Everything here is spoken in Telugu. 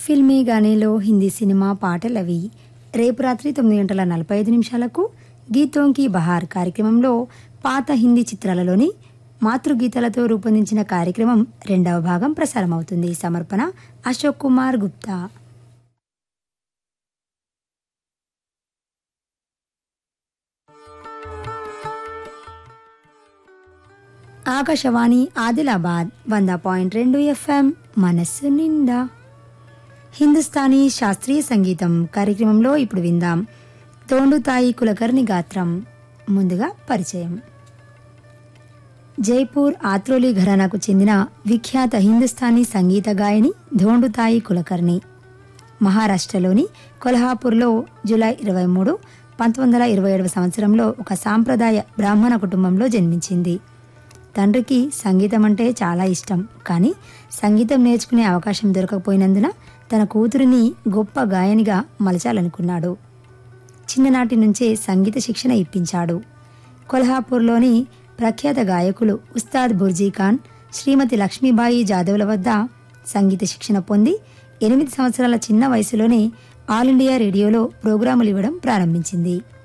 ఫిల్మీ గానేలో హిందీ సినిమా పాటలవి. రేపు రాత్రి 9:45 గీతోంకి బహార్ కార్యక్రమంలో పాత హిందీ చిత్రాలలోని మాతృగీతాలతో రూపొందించిన కార్యక్రమం 2వ భాగం ప్రసారమవుతుంది. సమర్పణ అశోక్ కుమార్ గుప్తా. ఆకాశవాణి ఆదిలాబాద్ 100.2 FM మనస్సు నిండా. హిందుస్థానీ శాస్త్రీయ సంగీతం కార్యక్రమంలో ఇప్పుడు విందాం తోండుతాయి కులకర్ణి గాత్రం. ముందుగా పరిచయం. జైపూర్ ఆత్రోలి ఘరానాకు చెందిన విఖ్యాత హిందుస్థానీ సంగీత గాయని ధోండుతాయి కులకర్ణి మహారాష్ట్రలోని కొల్హాపూర్లో జూలై 23, 1927 సంవత్సరంలో ఒక సాంప్రదాయ బ్రాహ్మణ కుటుంబంలో జన్మించింది. తండ్రికి సంగీతం అంటే చాలా ఇష్టం, కానీ సంగీతం నేర్చుకునే అవకాశం దొరకకపోయినందున తన కూతురిని గొప్ప గాయనిగా మలచాలనుకున్నాడు. చిన్ననాటి నుంచే సంగీత శిక్షణ ఇప్పించాడు. కొల్హాపూర్లోని ప్రఖ్యాత గాయకులు ఉస్తాద్ బుర్జీ ఖాన్, శ్రీమతి లక్ష్మీబాయి జాదవ్ల వద్ద సంగీత శిక్షణ పొంది 8 సంవత్సరాల చిన్న వయసులోనే ఆల్ ఇండియా రేడియోలో ప్రోగ్రాములు ఇవ్వడం ప్రారంభించింది.